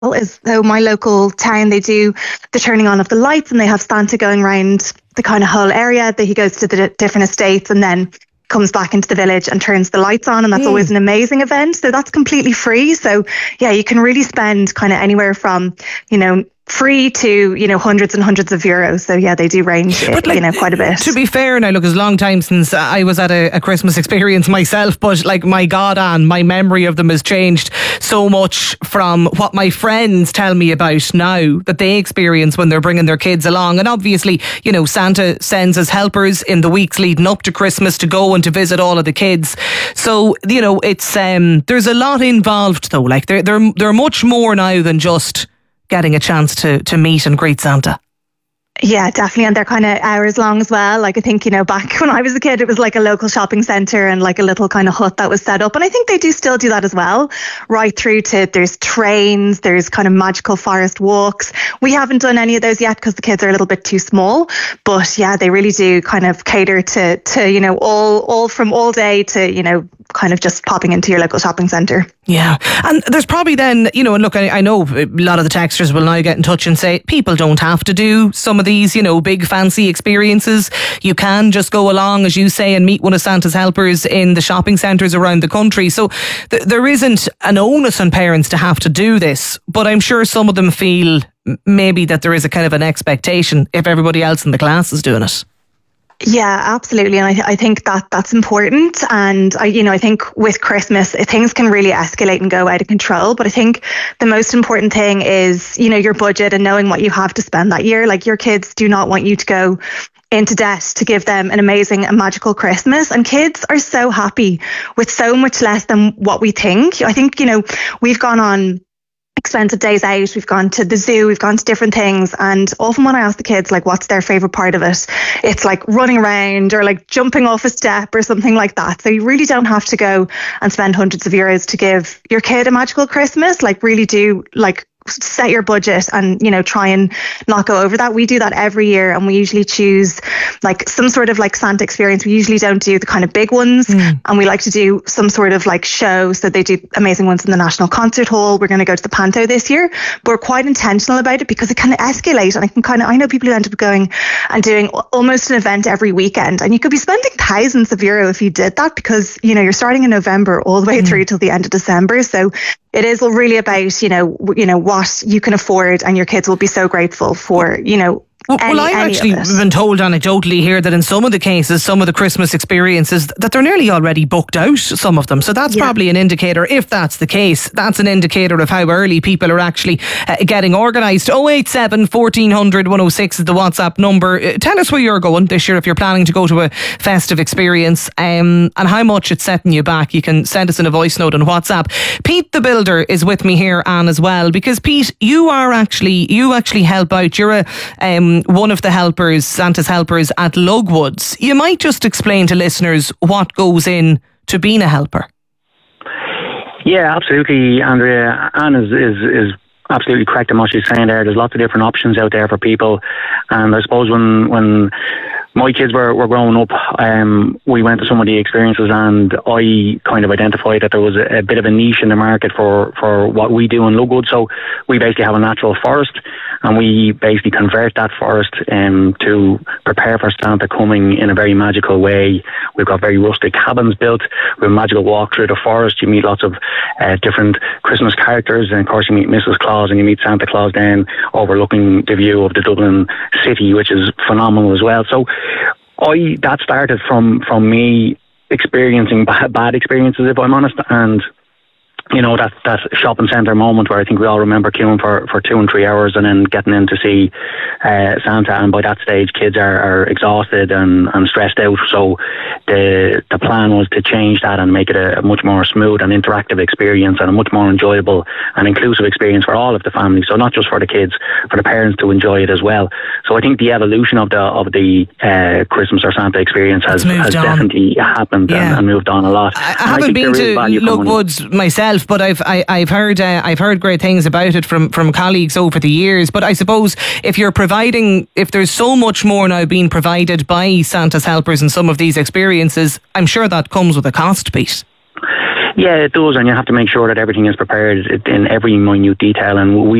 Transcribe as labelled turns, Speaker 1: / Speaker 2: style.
Speaker 1: is so my local town, they do the turning on of the lights and they have Santa going around the kind of whole area. That he goes to the different estates and then comes back into the village and turns the lights on, and that's always an amazing event. So that's completely free. So yeah, you can really spend kind of anywhere from, free to, hundreds and hundreds of euros. So yeah, they do range, quite a bit.
Speaker 2: To be fair, now look, it's a long time since I was at a Christmas experience myself, but like, my God, Anne, my memory of them has changed so much from what my friends tell me about now that they experience when they're bringing their kids along. And obviously, Santa sends us helpers in the weeks leading up to Christmas to go and to visit all of the kids. So, it's there's a lot involved though. Like they're much more now than just getting a chance to meet and greet Santa.
Speaker 1: Yeah, definitely. And they're kind of hours long as well. Like I think, back when I was a kid, it was like a local shopping centre and like a little kind of hut that was set up. And I think they do still do that as well, right through to there's trains, there's kind of magical forest walks. We haven't done any of those yet because the kids are a little bit too small. But yeah, they really do kind of cater to all from all day to, kind of just popping into your local shopping centre.
Speaker 2: Yeah. And there's probably then, and look, I know a lot of the texters will now get in touch and say people don't have to do some of these, big fancy experiences. You can just go along, as you say, and meet one of Santa's helpers in the shopping centres around the country. So there isn't an onus on parents to have to do this, but I'm sure some of them feel maybe that there is a kind of an expectation if everybody else in the class is doing it.
Speaker 1: Yeah, absolutely. And I think that's important. And I think with Christmas, things can really escalate and go out of control. But I think the most important thing is, your budget and knowing what you have to spend that year. Like your kids do not want you to go into debt to give them an amazing and magical Christmas. And kids are so happy with so much less than what we think. I think, we've gone on expensive days out, we've gone to the zoo, we've gone to different things, and often when I ask the kids like what's their favourite part of it, it's like running around or like jumping off a step or something like that. So you really don't have to go and spend hundreds of euros to give your kid a magical Christmas. Like really do set your budget and try and not go over that. We do that every year, and we usually choose like some sort of like Santa experience. We usually don't do the kind of big ones, and we like to do some sort of like show. So they do amazing ones in the National Concert Hall. We're going to go to the Panto this year, but we're quite intentional about it because it can escalate, and I know people who end up going and doing almost an event every weekend, and you could be spending thousands of euro if you did that, because you're starting in November all the way through till the end of December. So it is really about, what you can afford, and your kids will be so grateful for,
Speaker 2: I've actually been told anecdotally here that in some of the cases, some of the Christmas experiences, that they're nearly already booked out, some of them. So that's probably an indicator. If that's the case, that's an indicator of how early people are actually getting organised. 087 1400 106 is the WhatsApp number. Tell us where you're going this year if you're planning to go to a festive experience, and how much it's setting you back. You can send us in a voice note on WhatsApp. Pete the Builder is with me here, Anne, as well, because Pete, you actually help out. You're one of the helpers, Santa's helpers at Lugwoods. You might just explain to listeners what goes in to being a helper.
Speaker 3: Yeah, absolutely, Andrea. Anne is absolutely correct in what she's saying there. There's lots of different options out there for people, and I suppose when my kids were growing up, we went to some of the experiences, and I kind of identified that there was a bit of a niche in the market for what we do in Lugwood. So we basically have a natural forest, and we basically convert that forest to prepare for Santa coming in a very magical way. We've got very rustic cabins built. We have a magical walk through the forest. You meet lots of different Christmas characters, and of course you meet Mrs. Claus and you meet Santa Claus then overlooking the view of the Dublin city, which is phenomenal as well. So that started from me experiencing bad experiences, if I'm honest, and that shopping centre moment where I think we all remember queuing for 2 and 3 hours and then getting in to see Santa, and by that stage kids are exhausted and stressed out. So the plan was to change that and make it a much more smooth and interactive experience, and a much more enjoyable and inclusive experience for all of the family. So not just for the kids, for the parents to enjoy it as well. So I think the evolution of the Christmas or Santa experience has definitely happened and moved on a lot.
Speaker 2: I haven't been to Lugwoods myself, but I've heard great things about it from colleagues over the years. But I suppose if there's so much more now being provided by Santa's helpers in some of these experiences, I'm sure that comes with a cost, Pete.
Speaker 3: Yeah, it does, and you have to make sure that everything is prepared in every minute detail. And we